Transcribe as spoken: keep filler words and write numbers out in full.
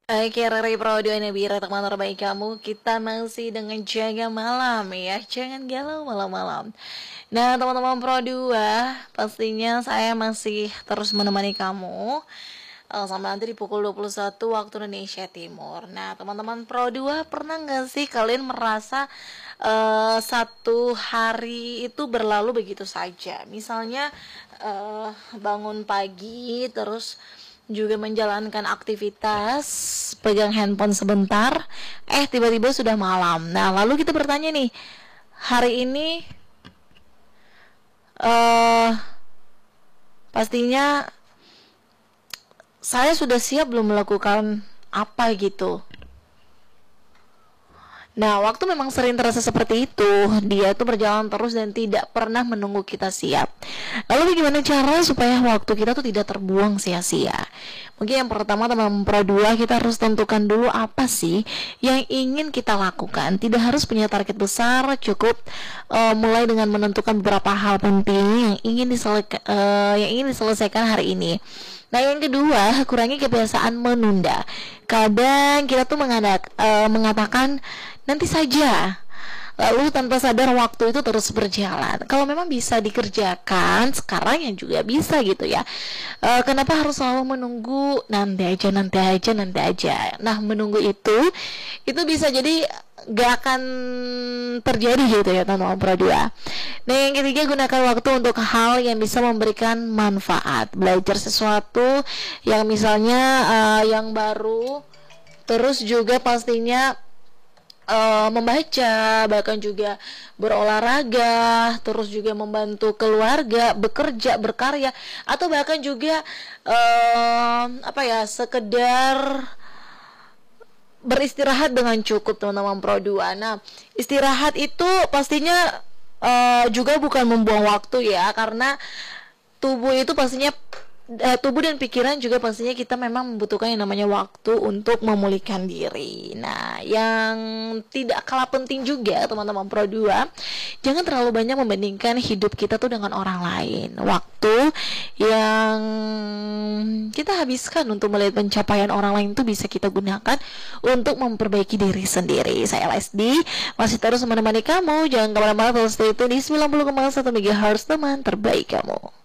Oke, Rere Pro dua Nabira, teman terbaik kamu. Kita masih dengan jaga malam ya. Jangan galau malam-malam. Nah, teman-teman Pro dua, pastinya saya masih terus menemani kamu uh, sampai nanti di pukul dua puluh satu waktu Indonesia Timur. Nah, teman-teman Pro dua, pernah nggak sih kalian merasa uh, satu hari itu berlalu begitu saja? Misalnya uh, bangun pagi terus juga menjalankan aktivitas, pegang handphone sebentar, eh tiba-tiba sudah malam. Nah, lalu kita bertanya nih, hari ini uh, pastinya saya sudah siap belum melakukan apa gitu. Nah, waktu memang sering terasa seperti itu, dia tuh berjalan terus dan tidak pernah menunggu kita siap. Lalu bagaimana cara supaya waktu kita tuh tidak terbuang sia-sia? Mungkin yang pertama, teman-teman Pro dua, kita harus tentukan dulu apa sih yang ingin kita lakukan. Tidak harus punya target besar, cukup uh, mulai dengan menentukan beberapa hal penting yang ingin diselesaikan, uh, yang ingin diselesaikan hari ini. Nah, yang kedua, kurangi kebiasaan menunda. Kadang kita tuh mengadak, uh, mengatakan nanti saja, lalu tanpa sadar waktu itu terus berjalan. Kalau memang bisa dikerjakan sekarang, yang juga bisa gitu ya. E, kenapa harus selalu menunggu nanti aja, nanti aja, nanti aja? Nah, menunggu itu, itu bisa jadi gak akan terjadi gitu ya, teman-teman Pro dua. Nah, yang ketiga, gunakan waktu untuk hal yang bisa memberikan manfaat. Belajar sesuatu yang misalnya uh, yang baru, terus juga pastinya Uh, membaca, bahkan juga berolahraga, terus juga membantu keluarga, bekerja, berkarya, atau bahkan juga uh, apa ya, sekedar beristirahat dengan cukup, teman-teman Pro dua. Nah, istirahat itu pastinya uh, juga bukan membuang waktu ya, karena tubuh itu pastinya Uh, tubuh dan pikiran juga pastinya kita memang membutuhkan yang namanya waktu untuk memulihkan diri. Nah, yang tidak kalah penting juga, teman-teman Pro dua, jangan terlalu banyak membandingkan hidup kita tuh dengan orang lain. Waktu yang kita habiskan untuk melihat pencapaian orang lain itu bisa kita gunakan untuk memperbaiki diri sendiri. Saya L S D masih terus menemani kamu. Jangan kemana-mana, terus stay tune di sembilan puluh koma satu megahertz, teman terbaik kamu.